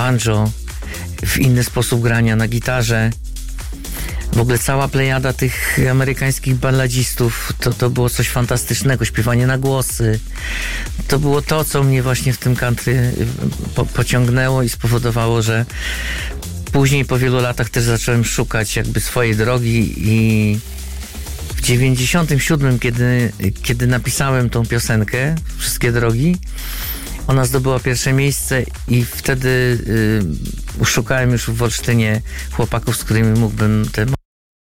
banjo, w inny sposób grania na gitarze. W ogóle cała plejada tych amerykańskich balladzistów, to było coś fantastycznego, śpiewanie na głosy. To było to, co mnie właśnie w tym country pociągnęło i spowodowało, że później po wielu latach też zacząłem szukać jakby swojej drogi i w 97, kiedy napisałem tą piosenkę Wszystkie drogi, ona zdobyła pierwsze miejsce i wtedy szukałem już w Olsztynie chłopaków, z którymi mógłbym te